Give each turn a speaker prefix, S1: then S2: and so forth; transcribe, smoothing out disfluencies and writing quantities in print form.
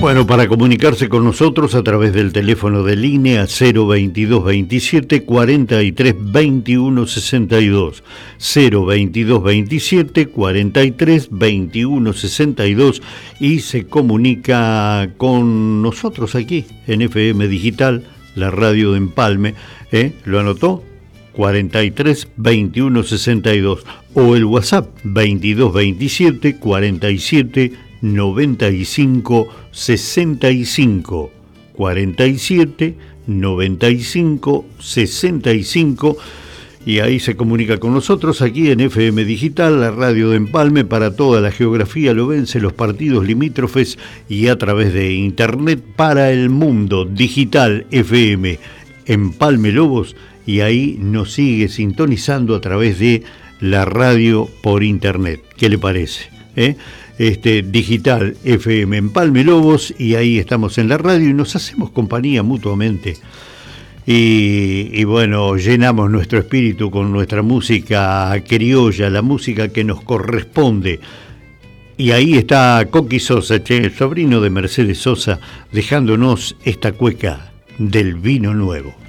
S1: Bueno, para comunicarse con nosotros a través del teléfono de línea 022 27 43 21 62, 022 27 43 21 62, y se comunica con nosotros aquí en FM Digital, la radio de Empalme, ¿lo anotó? 43 21 62, o el WhatsApp 22 27 47 95 65, 47 95 65, y ahí se comunica con nosotros aquí en FM Digital, la radio de Empalme, para toda la geografía lobense, los partidos limítrofes, y a través de internet para el mundo. Digital FM Empalme Lobos, y ahí nos sigue sintonizando a través de la radio por internet. ¿Qué le parece? Digital FM Empalme Lobos, y ahí estamos en la radio y nos hacemos compañía mutuamente. Y bueno, llenamos nuestro espíritu con nuestra música criolla, la música que nos corresponde. Y ahí está Coqui Sosa, sobrino de Mercedes Sosa, dejándonos esta cueca del vino nuevo.